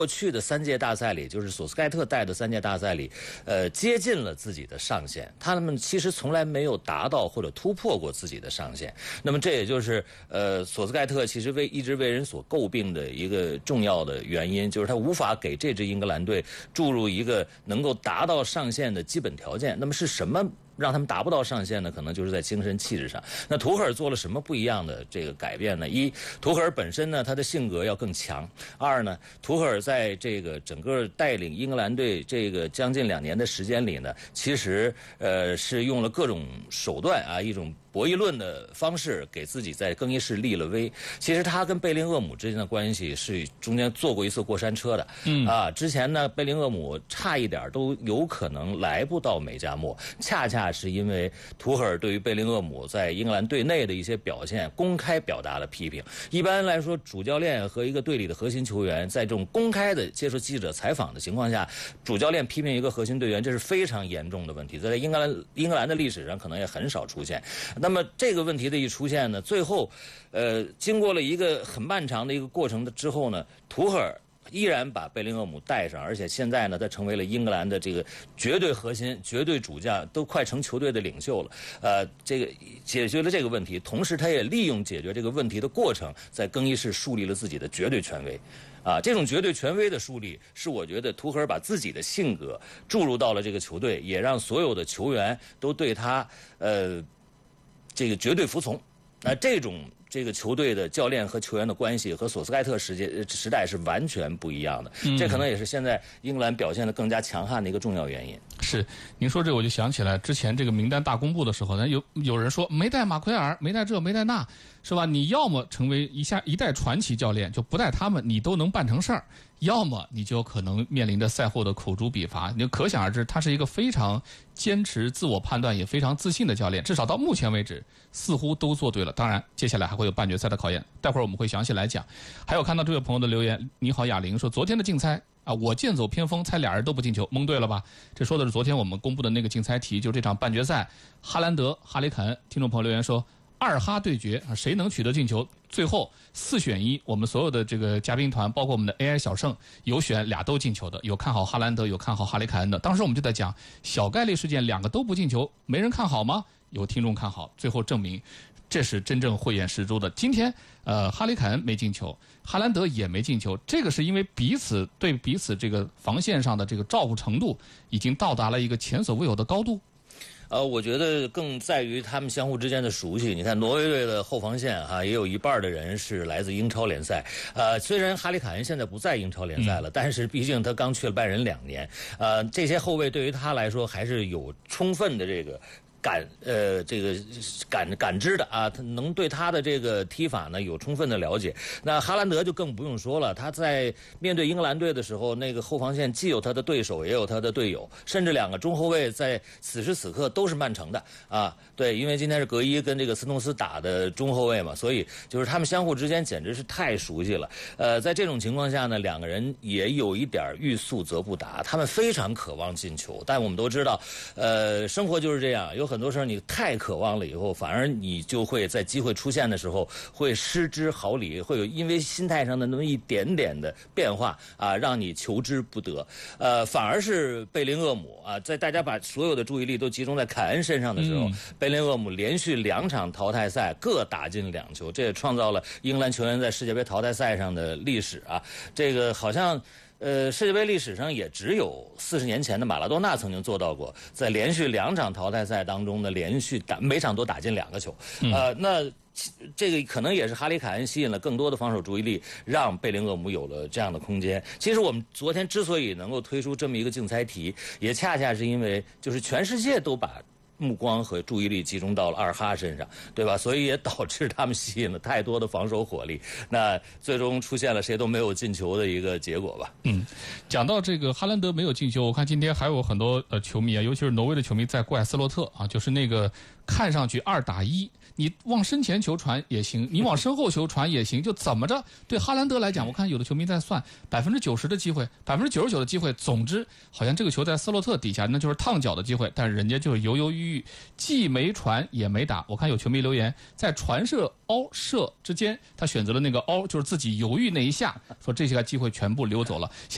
过去的3届大赛里，就是索斯盖特带的3届大赛里，接近了自己的上限。他们其实从来没有达到或者突破过自己的上限。那么这也就是索斯盖特其实一直为人所诟病的一个重要的原因，就是他无法给这支英格兰队注入一个能够达到上限的基本条件。那么是什么让他们达不到上限呢？可能就是在精神气质上。那图赫尔做了什么不一样的这个改变呢？一，图赫尔本身呢，他的性格要更强；二呢，图赫尔在这个整个带领英格兰队这个将近2年的时间里呢，其实是用了各种手段啊，一种博弈论的方式给自己在更衣室立了威。其实他跟贝林厄姆之间的关系是中间坐过一次过山车的。之前呢，贝林厄姆差一点都有可能来不到美加墨，恰恰是因为图赫尔对于贝林厄姆在英格兰队内的一些表现公开表达了批评。一般来说，主教练和一个队里的核心球员在这种公开的接受记者采访的情况下，主教练批评一个核心队员，这是非常严重的问题，在英格兰的历史上可能也很少出现。那么这个问题的一出现呢，最后经过了一个很漫长的一个过程之后呢，图赫尔依然把贝林厄姆带上，而且现在呢，他成为了英格兰的这个绝对核心、绝对主将，都快成球队的领袖了。这个解决了这个问题，同时他也利用解决这个问题的过程，在更衣室树立了自己的绝对权威。这种绝对权威的树立，是我觉得图赫尔把自己的性格注入到了这个球队，也让所有的球员都对他这个绝对服从。这个球队的教练和球员的关系和索斯盖特时代是完全不一样的。这可能也是现在英格兰表现得更加强悍的一个重要原因。 是，您说这我就想起来，之前这个名单大公布的时候呢，有人说没带马奎尔，没带这，没带那，是吧？你要么成为一代传奇教练，就不带他们，你都能办成事儿；要么你就可能面临着赛后的口诛笔伐。你就可想而知，他是一个非常坚持自我判断也非常自信的教练，至少到目前为止似乎都做对了。当然接下来还会有半决赛的考验，待会儿我们会详细来讲。还有看到这位朋友的留言，你好哑铃，说昨天的竞猜我剑走偏锋，猜俩人都不进球，蒙对了吧？这说的是昨天我们公布的那个竞猜题，就这场半决赛，哈兰德、哈里肯。听众朋友留言说2哈对决，谁能取得进球？最后4选1，我们所有的这个嘉宾团，包括我们的 AI 小胜，有选俩都进球的，有看好哈兰德，有看好哈里凯恩的。当时我们就在讲小概率事件，2个都不进球，没人看好吗？有听众看好，最后证明这是真正慧眼识珠的。今天哈里凯恩没进球，哈兰德也没进球，这个是因为彼此对彼此这个防线上的这个照顾程度已经到达了一个前所未有的高度。 我觉得更在于他们相互之间的熟悉。你看挪威队的后防线也有一半的人是来自英超联赛。虽然哈里凯恩现在不在英超联赛了，但是毕竟他刚去了拜仁2年。这些后卫对于他来说还是有充分的这个感知的他能对他的这个踢法呢有充分的了解。那哈兰德就更不用说了，他在面对英格兰队的时候，那个后防线既有他的对手，也有他的队友，甚至2个中后卫在此时此刻都是曼城的对，因为今天是格伊跟这个斯通斯打的中后卫嘛，所以就是他们相互之间简直是太熟悉了。在这种情况下呢，2个人也有一点欲速则不达，他们非常渴望进球，但我们都知道生活就是这样，有很多时候你太渴望了以后，反而你就会在机会出现的时候会失之毫厘，会有因为心态上的那么一点点的变化让你求之不得。反而是贝林厄姆在大家把所有的注意力都集中在凯恩身上的时候，贝林厄姆连续2场淘汰赛各打进2球，这也创造了英格兰球员在世界杯淘汰赛上的历史这个好像世界杯历史上也只有40年前的马拉多纳曾经做到过，在连续2场淘汰赛当中呢，连续每场都打进2个球。那这个可能也是哈里凯恩吸引了更多的防守注意力，让贝林厄姆有了这样的空间。其实我们昨天之所以能够推出这么一个竞猜题，也恰恰是因为就是全世界都把目光和注意力集中到了2哈身上，对吧？所以也导致他们吸引了太多的防守火力，那最终出现了谁都没有进球的一个结果吧。 讲到这个哈兰德没有进球，我看今天还有很多球迷尤其是挪威的球迷在怪斯洛特就是那个看上去2打1，你往身前球传也行，你往身后球传也行，就怎么着？对哈兰德来讲，我看有的球迷在算90%的机会，99%的机会，总之好像这个球在斯洛特底下那就是烫脚的机会，但是人家就是犹犹豫豫，既没传也没打。我看有球迷留言，在传射凹射之间，他选择了那个凹，就是自己犹豫那一下，说这些个机会全部溜走了。